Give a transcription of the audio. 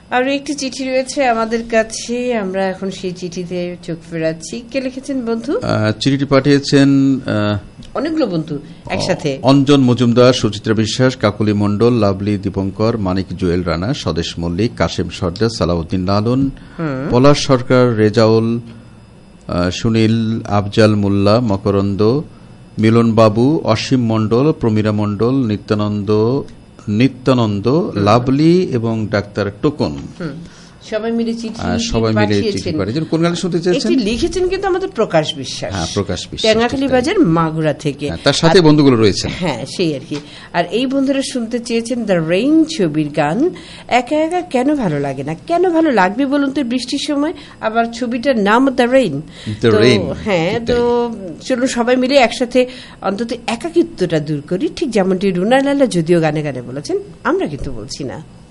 আর একটি চিঠি রয়েছে আমাদের কাছে, আমরা এখন সেই চিঠিতে চোখ ফেরাচ্ছি। কে লিখেছেন বন্ধু? চিঠিটি পাঠিয়েছেন অনেকগুলো বন্ধু একসাথে। অঞ্জন মজুমদার, সুচিত্রা বিশ্বাস, কাকুলি মণ্ডল, লাভলি দীপঙ্কর, মানিক জুয়েল রানা, স্বদেশ মল্লিক, কাশেম সর্দার, সালাউদ্দিন লালন, পলাশ সরকার, রেজাউল, সুনীল, আফজাল মোল্লা, মকরন্দ, মিলন বাবু, অসীম মণ্ডল, প্রমীরা মণ্ডল, নিত্যানন্দ, লাভলি এবং ডাক্তার টোকন সবাই মিলে চিঠি পাঠিয়েছেন। কোন গানে শুনতে চেয়েছেন? লিখেছেন কিন্তু আমাদের প্রকাশ বিশ্বাস, টেঙ্গাখালী বাজার, মাগুরা থেকে। তার সাথে বন্ধুগুলো রয়েছে। হ্যাঁ, সেই আর কি। আর এই বন্ধুরা শুনতে চেয়েছেন দ্য রেইন ছবির গান। একা একা কেন ভালো লাগে না, কেন ভালো লাগবে বলুন তো বৃষ্টির সময়, আবার ছবিটার নাম দ্য রেইন। হ্যাঁ, তো চলুন সবাই মিলে একসাথে অন্তত একাকিত্বটা দূর করি, ঠিক যেমনটি রুনা লালা যদিও গানে গানে বলেছেন, আমরা কিন্তু বলছি না।